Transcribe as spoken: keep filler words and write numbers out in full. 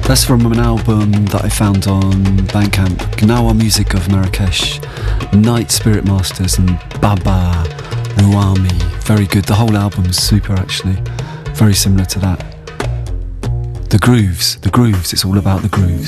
That's from an album that I found on Bandcamp, Gnawa Music of Marrakesh, Night Spirit Masters and Baba Ruami. Very good. The whole album's super actually. Very similar to that. The grooves, the grooves, it's all about the grooves.